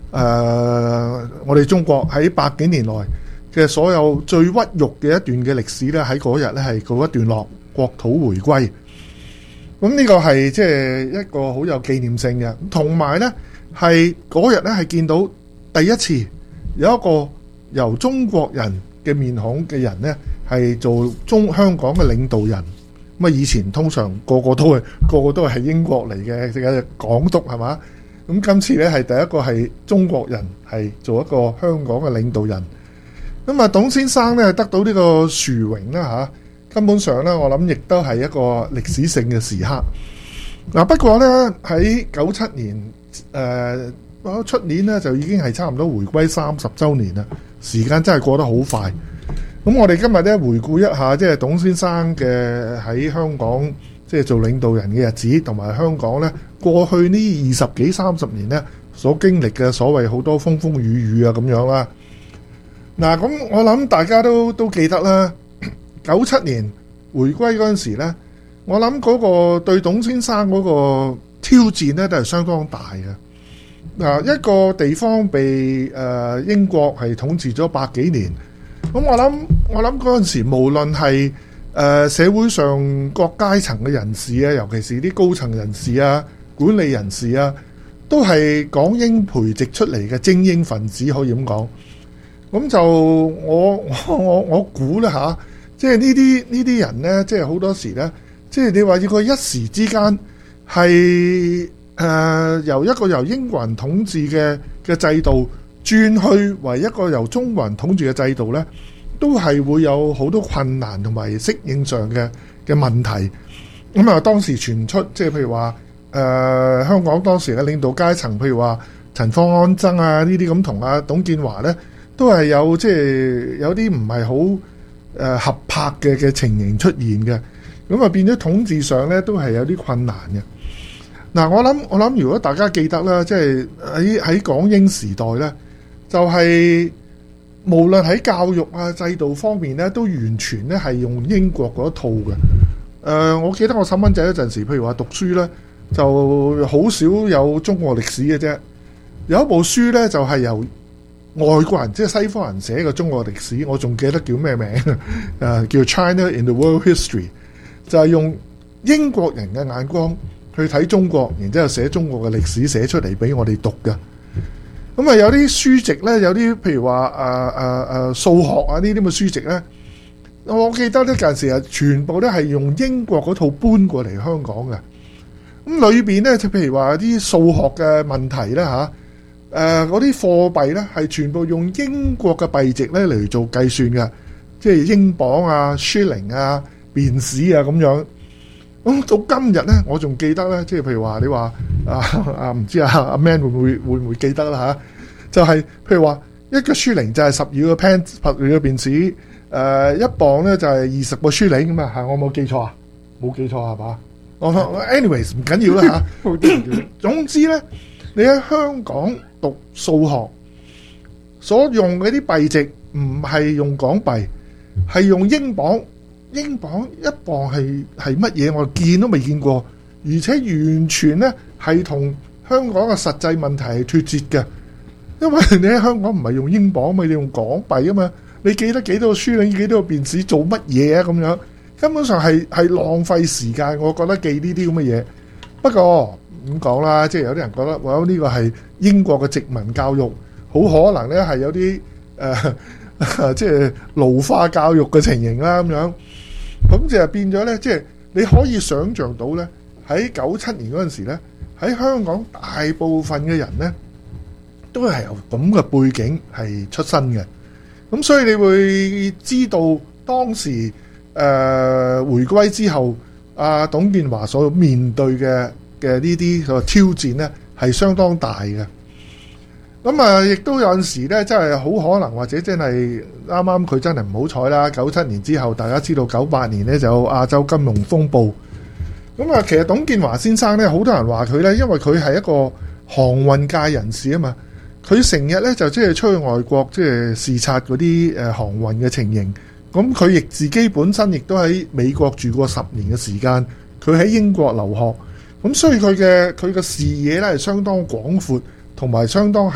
我哋中國喺百幾年來嘅所有最屈辱嘅一段嘅歷史咧，喺嗰日咧係告一段落，國土回歸。咁呢個係即係一個好有紀念性嘅，同埋咧係嗰日咧係見到第一次有一個由中國人嘅面孔嘅人咧係做香港嘅領導人。咁啊，以前通常個個都係英國嚟嘅，即係港督係嘛？咁今次咧係第一個係中國人係做一個香港嘅領導人。咁啊，董先生咧得到呢個殊榮啦嚇。根本上咧，我諗亦都係一個歷史性嘅時刻。嗱，不過咧喺97年出年咧就已經係差唔多回歸30週年啦。時間真係過得好快。咁我哋今日咧回顧一下，即係董先生嘅喺香港即係做領導人嘅日子，同埋香港咧過去呢20幾30年咧所經歷嘅所謂好多風風雨雨啊咁樣啦。嗱，咁我諗大家都記得啦。97年回歸嗰陣時咧，我諗嗰個對董先生嗰個挑戰咧都係相當大嘅。嗱，一個地方被英國係統治咗百幾年，咁我諗嗰陣時，無論係社會上各階層嘅人士啊，尤其是啲高層人士啊、管理人士啊，都係港英培植出嚟嘅精英分子，可以咁講。咁就我估啦嚇。即係呢啲人呢，即係好多時呢，即係你話要佢一時之間係由一個由英國人統治嘅制度轉去為一個由中國人統治嘅制度呢，都係會有好多困難同埋適應上嘅問題。咁啊，當時傳出即係譬如話香港當時嘅領導階層，譬如話陳方安生啊呢啲咁，同阿董建華呢，都係有即係有啲唔係好合拍嘅情形出現嘅，咁啊變咗統治上咧都係有啲困難嘅。嗱，我諗如果大家記得啦，即係喺港英時代咧，就係無論喺教育啊制度方面咧，都完全咧係用英國嗰一套嘅。我記得我細蚊仔嗰陣時，譬如話讀書咧，就好少有中國歷史嘅啫。有一部書咧就係由外國人即係西方人寫嘅中國歷史，我仲記得叫咩名？叫 China in the World History， 就係用英國人嘅眼光去睇中國，然之後寫中國嘅歷史寫出嚟俾我哋讀嘅。咁啊有啲書籍咧，有啲譬如話數學啊呢啲咁嘅書籍咧，我記得呢陣時係全部都係用英國嗰套搬過嚟香港嘅。咁裏邊咧就譬如話啲數學嘅問題咧嚇。嗰啲貨幣咧係全部用英國嘅幣值咧嚟做計算嘅，即係英鎊啊、shilling 啊、便士啊咁樣。咁到今日咧，我仲記得咧，即係譬如話你話唔知阿 Man 會唔會記得啦嚇？就係譬如話一個 shilling 就係12個 pence 嘅便士，一磅咧就係20個 shilling 咁啊嚇！我冇記錯啊？冇記錯係嘛？anyways 唔緊要啦嚇。總之咧，你喺香港讀數學所用嗰啲幣值唔係用港幣，係用英鎊。英鎊一磅係乜嘢？我見都未見過，而且完全咧係同香港嘅實際問題係脫節嘅。因為你喺香港唔係用英鎊嘛，你用港幣啊嘛。你記得幾多個書，你幾多個便士做乜嘢啊？咁樣根本上係浪費時間。我覺得記呢啲咁嘅嘢。不過咁講啦，即係有啲人覺得，哇！呢個係英國嘅殖民教育，好可能咧係有啲即係奴化教育嘅情形啦咁樣。咁就變咗咧，即係你可以想像到咧，喺97年嗰陣時咧，喺香港大部分嘅人咧，都係由咁嘅背景係出身嘅。咁所以你會知道當時回歸之後，董建華所面對嘅呢啲挑戰咧，係相當大嘅。咁亦都有陣時咧，真係好可能，或者真係啱啱佢真係唔好彩啦。97年之後，大家知道98年咧就有亞洲金融風暴。咁其實董建華先生咧，好多人話佢咧，因為佢係一個航運界人士啊嘛，佢成日咧就即係出去外國即係視察嗰啲航運嘅情形。咁佢亦自己本身亦都喺美國住過10年嘅時間，佢喺英國留學。咁所以佢嘅視野咧係相當廣闊，同埋相當